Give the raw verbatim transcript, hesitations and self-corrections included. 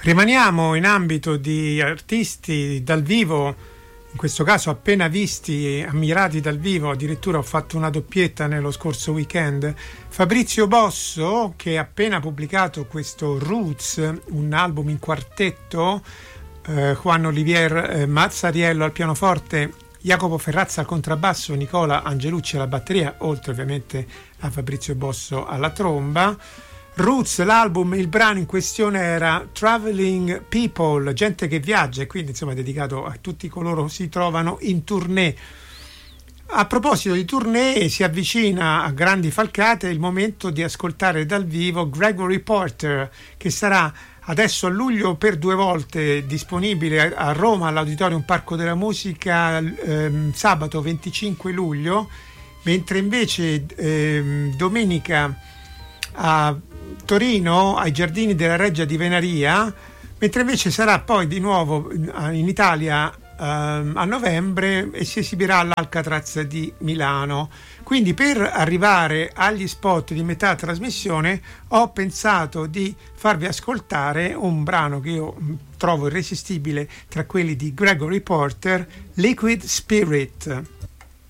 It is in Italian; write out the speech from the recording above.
Rimaniamo in ambito di artisti dal vivo, in questo caso appena visti, ammirati dal vivo. Addirittura ho fatto una doppietta nello scorso weekend. Fabrizio Bosso, che ha appena pubblicato questo Roots, un album in quartetto, eh, Juan Olivier eh, Mazzariello al pianoforte, Jacopo Ferrazza al contrabbasso, Nicola Angelucci alla batteria, oltre ovviamente a Fabrizio Bosso alla tromba. Roots, l'album, il brano in questione era Traveling People, gente che viaggia, e quindi insomma è dedicato a tutti coloro che si trovano in tournée. A proposito di tournée, si avvicina a grandi falcate il momento di ascoltare dal vivo Gregory Porter, che sarà adesso a luglio per due volte disponibile a Roma all'Auditorium Parco della Musica ehm, sabato venticinque luglio, mentre invece ehm, domenica a Torino ai Giardini della Reggia di Venaria, mentre invece sarà poi di nuovo in Italia ehm, a novembre e si esibirà all'Alcatraz di Milano. Quindi per arrivare agli spot di metà trasmissione ho pensato di farvi ascoltare un brano che io trovo irresistibile tra quelli di Gregory Porter, Liquid Spirit.